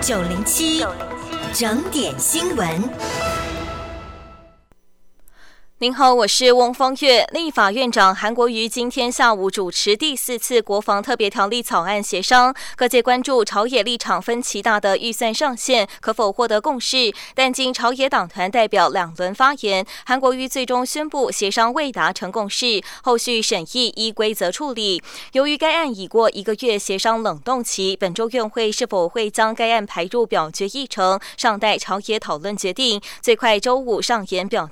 907整点新闻。 您好，我是翁芳月。立法院长韩国瑜今天下午主持第4次国防特别条例草案协商，各界关注朝野立场分歧大的预算上限可否获得共识，但经朝野党团代表2轮发言，韩国瑜最终宣布协商未达成共识，后续审议依规则处理。由于该案已过1个月协商冷冻期，本周院会是否会将该案排入表决议程，尚待朝野讨论决定，最快周5上演表